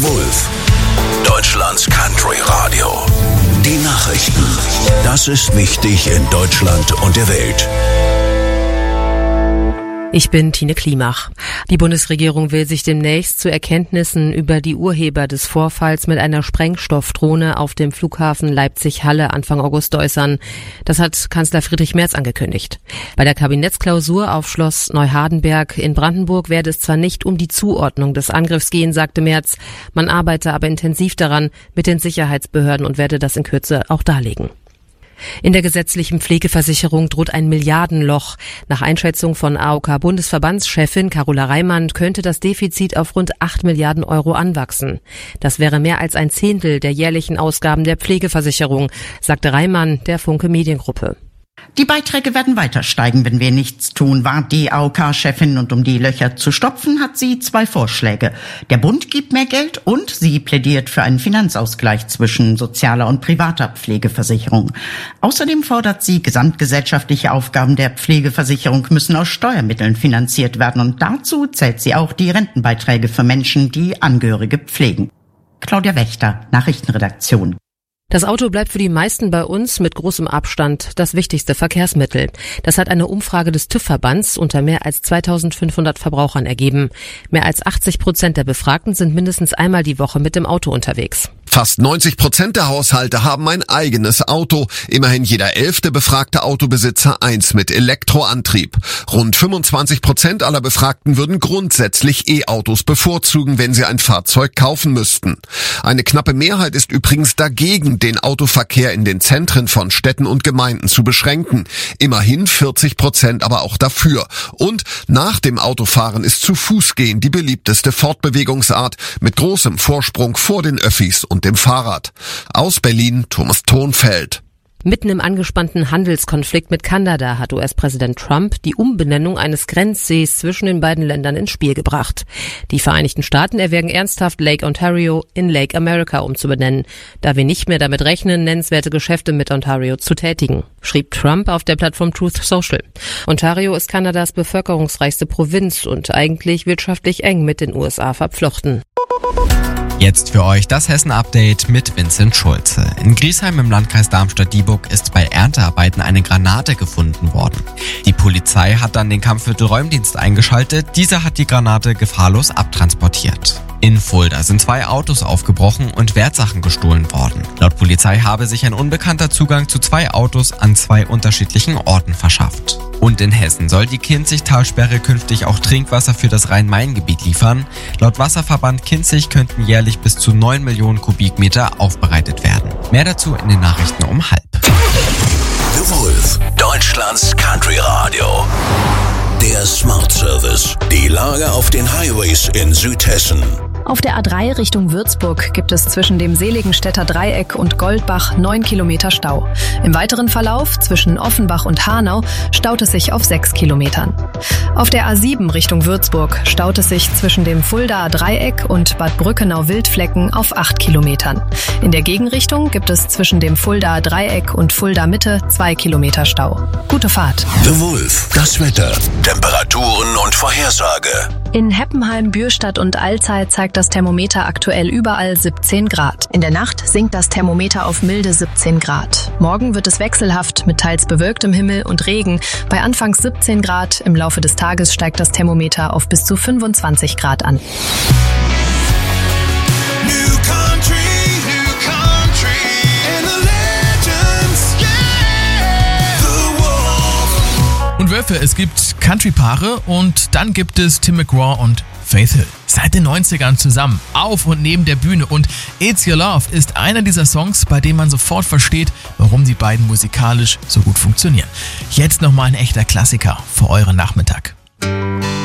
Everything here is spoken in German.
The Wolf, Deutschlands Country Radio. Die Nachrichten. Das ist wichtig in Deutschland und der Welt. Ich bin Tine Klimach. Die Bundesregierung will sich demnächst zu Erkenntnissen über die Urheber des Vorfalls mit einer Sprengstoffdrohne auf dem Flughafen Leipzig-Halle Anfang August äußern. Das hat Kanzler Friedrich Merz angekündigt. Bei der Kabinettsklausur auf Schloss Neuhardenberg in Brandenburg werde es zwar nicht um die Zuordnung des Angriffs gehen, sagte Merz. Man arbeite aber intensiv daran mit den Sicherheitsbehörden und werde das in Kürze auch darlegen. In der gesetzlichen Pflegeversicherung droht ein Milliardenloch. Nach Einschätzung von AOK-Bundesverbandschefin Carola Reimann könnte das Defizit auf rund 8 Milliarden Euro anwachsen. Das wäre mehr als ein Zehntel der jährlichen Ausgaben der Pflegeversicherung, sagte Reimann der Funke Mediengruppe. Die Beiträge werden weiter steigen, wenn wir nichts tun, warnt die AOK-Chefin. Und um die Löcher zu stopfen, hat sie 2 Vorschläge. Der Bund gibt mehr Geld und sie plädiert für einen Finanzausgleich zwischen sozialer und privater Pflegeversicherung. Außerdem fordert sie, gesamtgesellschaftliche Aufgaben der Pflegeversicherung müssen aus Steuermitteln finanziert werden. Und dazu zählt sie auch die Rentenbeiträge für Menschen, die Angehörige pflegen. Claudia Wächter, Nachrichtenredaktion. Das Auto bleibt für die meisten bei uns mit großem Abstand das wichtigste Verkehrsmittel. Das hat eine Umfrage des TÜV-Verbands unter mehr als 2500 Verbrauchern ergeben. Mehr als 80% der Befragten sind mindestens einmal die Woche mit dem Auto unterwegs. Fast 90% der Haushalte haben ein eigenes Auto. Immerhin jeder 11. befragte Autobesitzer eins mit Elektroantrieb. Rund 25% aller Befragten würden grundsätzlich E-Autos bevorzugen, wenn sie ein Fahrzeug kaufen müssten. Eine knappe Mehrheit ist übrigens dagegen, den Autoverkehr in den Zentren von Städten und Gemeinden zu beschränken. Immerhin 40% aber auch dafür. Und nach dem Autofahren ist zu Fuß gehen die beliebteste Fortbewegungsart mit großem Vorsprung vor den Öffis und dem Fahrrad. Aus Berlin, Thomas Thonfeld. Mitten im angespannten Handelskonflikt mit Kanada hat US-Präsident Trump die Umbenennung eines Grenzsees zwischen den beiden Ländern ins Spiel gebracht. Die Vereinigten Staaten erwägen ernsthaft, Lake Ontario in Lake America umzubenennen, da wir nicht mehr damit rechnen, nennenswerte Geschäfte mit Ontario zu tätigen, schrieb Trump auf der Plattform Truth Social. Ontario ist Kanadas bevölkerungsreichste Provinz und eigentlich wirtschaftlich eng mit den USA verflochten. Jetzt für euch das Hessen-Update mit Vincent Schulze. In Griesheim im Landkreis Darmstadt-Dieburg ist bei Erntearbeiten eine Granate gefunden worden. Die Polizei hat dann den Kampfmittelräumdienst eingeschaltet. Dieser hat die Granate gefahrlos abtransportiert. In Fulda sind 2 Autos aufgebrochen und Wertsachen gestohlen worden. Laut Polizei habe sich ein Unbekannter Zugang zu 2 Autos an 2 unterschiedlichen Orten verschafft. Und in Hessen soll die Kinzig-Talsperre künftig auch Trinkwasser für das Rhein-Main-Gebiet liefern. Laut Wasserverband Kinzig könnten jährlich bis zu 9 Millionen Kubikmeter aufbereitet werden. Mehr dazu in den Nachrichten um 12:30. The Wolf, Deutschlands Country Radio. Der Smart Service. Die Lage auf den Highways in Südhessen. Auf der A3 Richtung Würzburg gibt es zwischen dem Seligenstädter Dreieck und Goldbach 9 Kilometer Stau. Im weiteren Verlauf zwischen Offenbach und Hanau staut es sich auf 6 Kilometern. Auf der A7 Richtung Würzburg staut es sich zwischen dem Fuldaer Dreieck und Bad Brückenau-Wildflecken auf 8 Kilometern. In der Gegenrichtung gibt es zwischen dem Fuldaer Dreieck und Fulda Mitte 2 Kilometer Stau. Gute Fahrt. The Wolf, das Wetter, Temperaturen und Vorhersage. In Heppenheim, Bürstadt und Alzey zeigt das Thermometer aktuell überall 17 Grad. In der Nacht sinkt das Thermometer auf milde 17 Grad. Morgen wird es wechselhaft mit teils bewölktem Himmel und Regen. Bei anfangs 17 Grad, im Laufe des Tages steigt das Thermometer auf bis zu 25 Grad an. Und Wölfe, es gibt Country-Paare und dann gibt es Tim McGraw und Faith Hill. Seit den 90ern zusammen, auf und neben der Bühne, und It's Your Love ist einer dieser Songs, bei dem man sofort versteht, warum die beiden musikalisch so gut funktionieren. Jetzt nochmal ein echter Klassiker für euren Nachmittag.